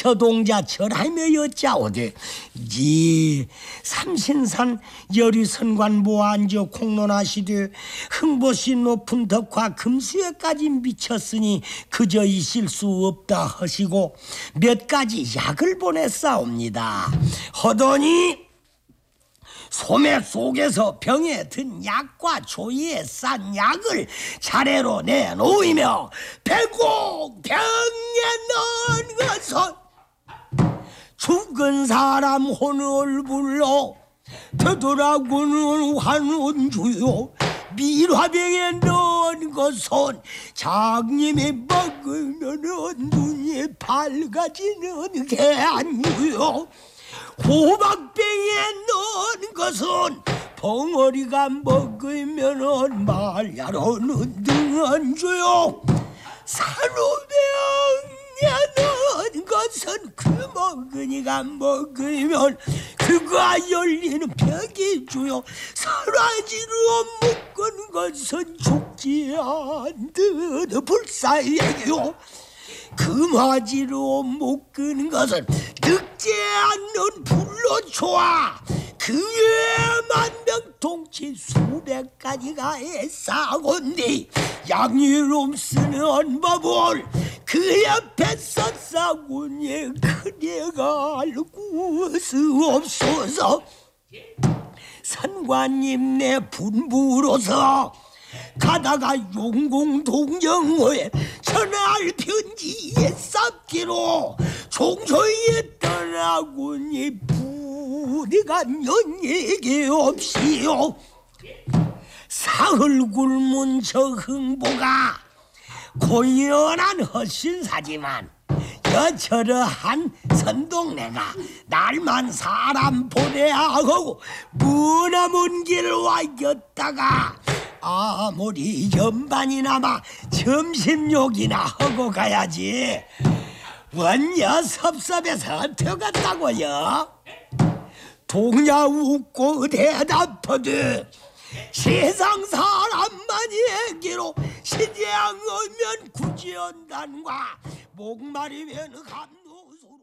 표동자 절하며 여짜오되 이 삼신산 여류선관 모안저 공론하시되 흥보시 높은 덕화 금수에까지 미쳤으니 그저 있을 수 없다 하시고 몇 가지 약을 보냈사옵니다. 하더니 소매 속에서 병에 든 약과 조이에 싼 약을 차례로 내놓으며 백곡 병에 넣은 것은 죽은 사람 혼을 불러 되돌아오는 환원주요 밀화병에 넣은 것은 장님이 먹으면 눈이 밝아지는 게 아니요 호박병에 넣은 것은 벙어리가 먹으면 말야로는 등한 주요 산후병에 넣은 것은 그 먹으니가 먹으면 그가 열리는 벽이 주요 사라지로 묶은 것은 죽지 않듯 불사예요 금화지로 묶은 것은 늙지 않는 불로 좋아 그 외에 만병통치 수백 가지가 애싸곤디 양이름 쓰는 법을 그 옆에서 싸군이 그대가 알고 수없소서 선관님 내 분부로서 가다가 용공동정호에 전할 편지에 쌓기로 종소에 떠나고니 부디가 연얘기 없이요 사흘 굶은 저 흥보가 고연한 헛신사지만 여처러한 선동네가 날만 사람 보내야 하고 머나먼 길 와였다가 아무리 연반이나마 점심욕이나 하고 가야지 원여 섭섭해서 어떡한다고요? 동야 웃고 대답하되 세상 사람만이 얘기로 시장 오면 구지연단과 목마리면 감노소로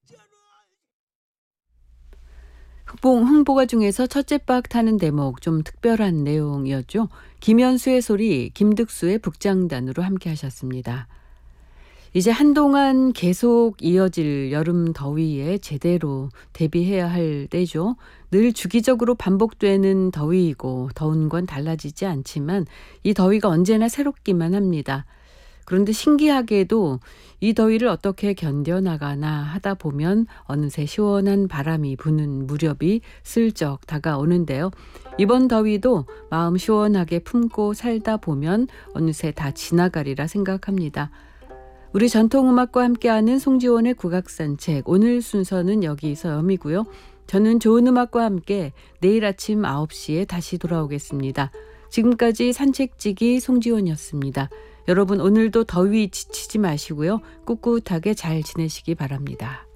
흥보가 중에서 첫째 박 타는 대목 좀 특별한 내용이었죠. 김현수의 소리, 김득수의 북장단으로 함께 하셨습니다. 이제 한동안 계속 이어질 여름 더위에 제대로 대비해야 할 때죠. 늘 주기적으로 반복되는 더위이고 더운 건 달라지지 않지만 이 더위가 언제나 새롭기만 합니다. 그런데 신기하게도 이 더위를 어떻게 견뎌나가나 하다 보면 어느새 시원한 바람이 부는 무렵이 슬쩍 다가오는데요. 이번 더위도 마음 시원하게 품고 살다 보면 어느새 다 지나가리라 생각합니다. 우리 전통음악과 함께하는 송지원의 국악산책, 오늘 순서는 여기서 여미고요. 저는 좋은 음악과 함께 내일 아침 9시에 다시 돌아오겠습니다. 지금까지 산책지기 송지원이었습니다. 여러분 오늘도 더위 지치지 마시고요. 꿋꿋하게 잘 지내시기 바랍니다.